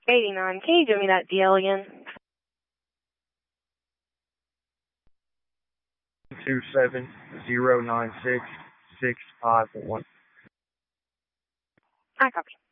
89. Can you give me that DL again? 270966551. I copy.